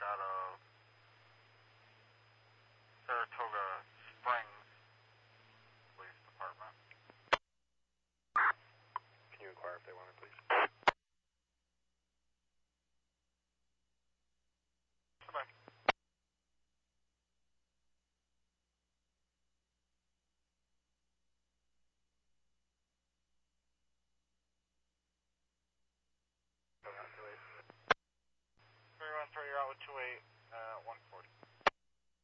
out of Saratoga Springs Police Department. Can you inquire if they want it, please? Goodbye. Go out to 8. 313, you're out with 28.